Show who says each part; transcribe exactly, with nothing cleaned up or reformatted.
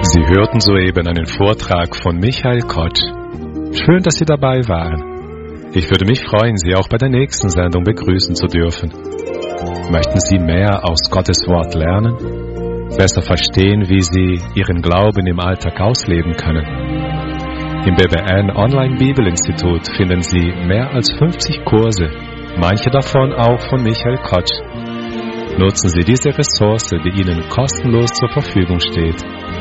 Speaker 1: Sie hörten soeben einen Vortrag von Michael Kotsch. Schön, dass Sie dabei waren. Ich würde mich freuen, Sie auch bei der nächsten Sendung begrüßen zu dürfen. Möchten Sie mehr aus Gottes Wort lernen? Besser verstehen, wie Sie Ihren Glauben im Alltag ausleben können? Im B B N Online Bibelinstitut finden Sie mehr als fünfzig Kurse, manche davon auch von Michael Kotsch. Nutzen Sie diese Ressource, die Ihnen kostenlos zur Verfügung steht.